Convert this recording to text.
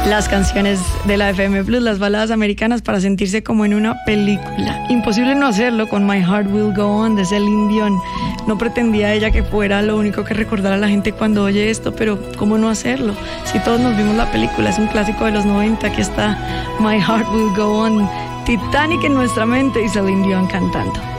Las canciones de la FM Plus, las baladas americanas para sentirse como en una película. Imposible no hacerlo con My Heart Will Go On de Celine Dion. No pretendía ella que fuera lo único que recordara a la gente cuando oye esto, pero ¿cómo no hacerlo? Si todos nos vimos la película, es un clásico de los 90, aquí está My Heart Will Go On, Titanic en nuestra mente y Celine Dion cantando.